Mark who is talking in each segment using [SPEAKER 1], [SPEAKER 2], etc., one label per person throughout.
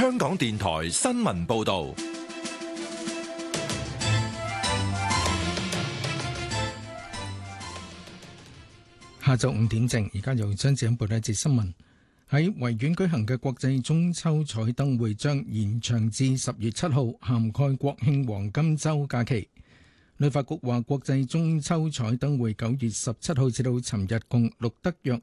[SPEAKER 1] 香港電台新聞報道。
[SPEAKER 2] 下晝5點正，而家由張子欣報道一節新聞。喺維園舉行嘅國際中秋彩燈會將延長至10月7號，涵蓋國慶黃金週假期。旅發局話，國際中秋彩燈會9月17號至到尋日共錄得約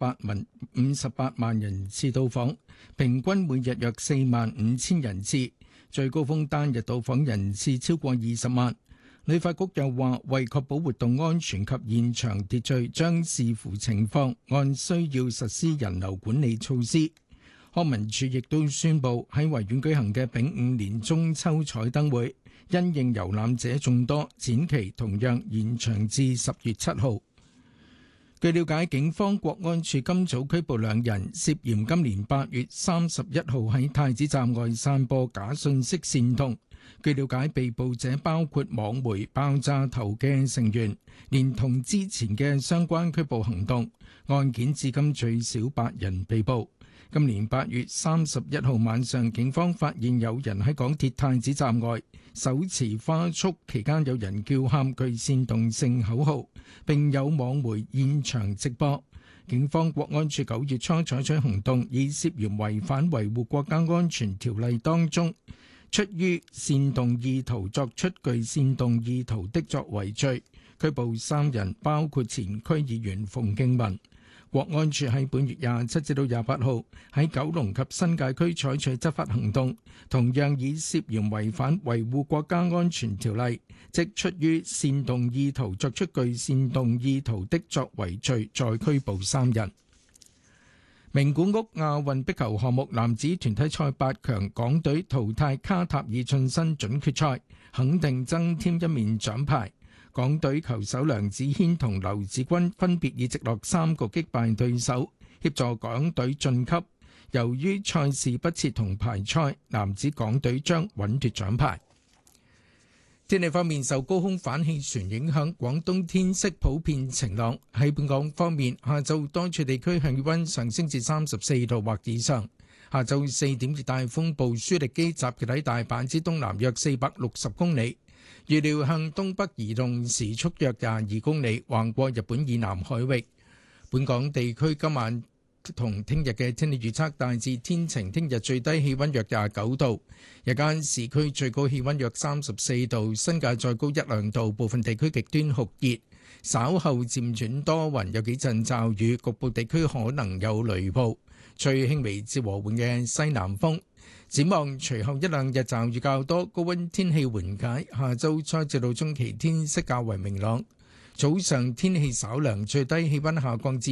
[SPEAKER 2] 58萬人次到訪，平均每日約45,000人次，最高峰單日到訪人次超過20萬。旅發局又話，為確保活動安全及現場秩序，將視乎情況按需要實施人流管理措施。康文署亦都宣布喺維園舉行嘅丙午年中秋彩燈會，因應遊覽者眾多，展期同樣延長至10月7號。據了解，警方國安處今早拘捕2人，涉嫌今年8月31號喺太子站外散播假信息煽動。據了解，被捕者包括網媒爆炸頭嘅成員，連同之前嘅相關拘捕行動。案件至今最少8人被捕。今年8月31號晚上，警方發現有人喺港鐵太子站外手持花束，期間有人叫喊具煽動性口號，並有網媒現場直播。警方國安處9月初採取行動，以涉嫌違反維護國家安全條例當中出於煽動意圖作出具煽動意圖的作為罪，拘捕3人，包括前區議員馮敬文。國安處喺本月27至到28號喺九龍及新界區採取執法行動，同樣以涉嫌違反維護國家安全條例，即出於煽動意圖作出具煽動意圖的作為罪，再拘捕3人。名古屋亞運壁球項目男子團體賽8強，港隊淘汰卡塔爾晉身準決賽，肯定增添一面獎牌。港隊球手梁子軒同劉子君分別以直落3局擊敗對手，協助港隊晉級。由於賽事不設銅牌賽，男子港隊將穩奪獎牌。天氣方面，受高空反氣旋影響，廣東天色普遍晴朗。喺本港方面，下晝多處地區氣溫上升至34度或以上。下晝4點，熱帶風暴舒力基集結喺大阪之東南約460公里，預料向東北移動，時速約22公里，橫過日本以南海域。本港地區今晚同聽日嘅天氣預測大致天晴，聽日最低氣溫約29度，日間市區最高氣溫約34度，新界再高1-2度，部分地區極端酷熱。稍後漸轉多雲，有幾陣驟雨，局部地區可能有雷暴，吹輕微至和緩嘅西南風。展望隨後1-2日驟雨較多，高溫天氣緩解，下周初至到中期天色較為明朗，早上天氣稍涼，最低氣溫下降至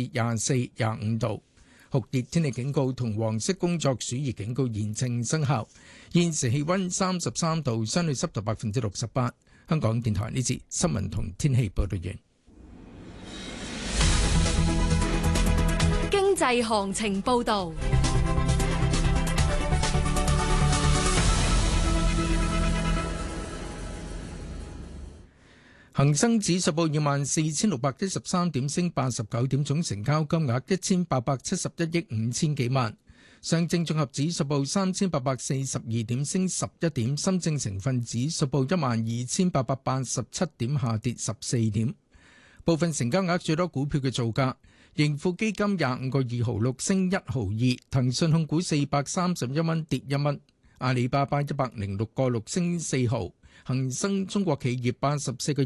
[SPEAKER 2] 24、25度。酷熱天氣警告同黃色工作暑熱警告現正生效。現時氣溫33度，相對濕度68%。香港電台呢節新聞同天氣報道完。
[SPEAKER 3] 經濟行情報道。
[SPEAKER 2] 恒生指數報24,613點，升89點，總成交金額1,871億5千幾萬。上證綜合指數報3,842點，升11點。深證成分指數報12,887點，下跌14點。部分成交額最多股票嘅造價：盈富基金25個2毫6升1毫2，騰訊控股431蚊跌1蚊，阿里巴巴106個6升4毫，恒生中國企業84個